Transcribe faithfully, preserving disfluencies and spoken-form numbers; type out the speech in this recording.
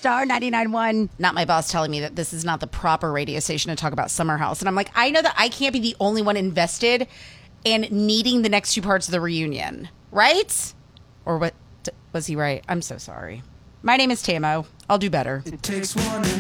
Star ninety-nine point one. Not my boss telling me that this is not the proper radio station to talk about Summer House. And I'm like, I know that I can't be the only one invested in needing the next two parts of the reunion. Right? Or what? Was he right? I'm so sorry. My name is Tamo. I'll do better. It takes one